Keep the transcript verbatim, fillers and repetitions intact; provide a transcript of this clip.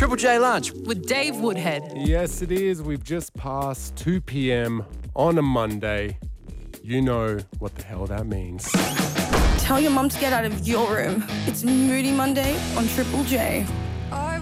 Triple J Lunch. With Dave Woodhead. Yes, it is. We've just passed two p.m. on a Monday. You know what the hell that means. Tell your mum to get out of your room. It's Moody Monday on Triple J.